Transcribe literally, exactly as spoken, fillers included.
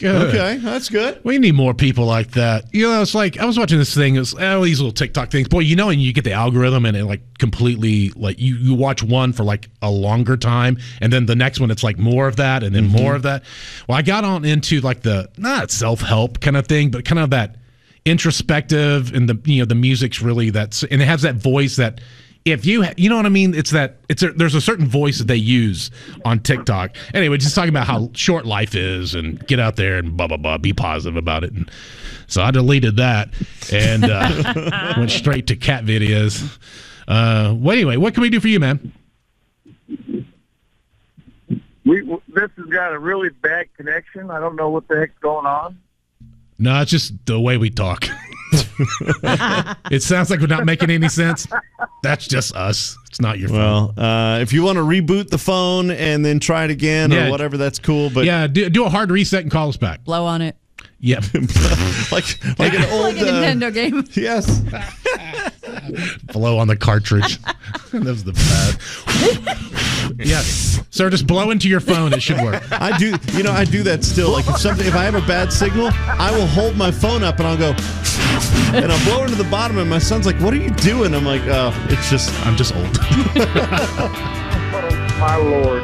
Good. Okay, that's good. We need more people like that. You know, it's like I was watching this thing. It's oh, these little TikTok things. Boy, you know, and you get the algorithm, and it like completely like you, you watch one for like a longer time, and then the next one it's like more of that, and then mm-hmm. more of that. Well, I got on into like the not self help kind of thing, but kind of that introspective, and the you know the music's really that's and it has that voice that. If you, you know what I mean? It's that it's a, there's a certain voice that they use on TikTok. Anyway, just talking about how short life is and get out there and blah, blah, blah, be positive about it. And so I deleted that and uh, went straight to cat videos. Uh, well, anyway, what can we do for you, man? We This has got a really bad connection. I don't know what the heck's going on. No, it's just the way we talk. It sounds like we're not making any sense. That's just us. It's not your well, phone. Well, uh, if you want to reboot the phone and then try it again yeah. or whatever, that's cool. But yeah, do, do a hard reset and call us back. Blow on it. Yeah, like like an old like a Nintendo uh, game. Yes. Blow on the cartridge. That was the bad. Yes, sir. Just blow into your phone. It should work. I do. You know, I do that still. Like if something, if I have a bad signal, I will hold my phone up and I'll go, and I'll blow into the bottom. And my son's like, "What are you doing?" I'm like, "Oh, it's just, I'm just old." Oh, my Lord.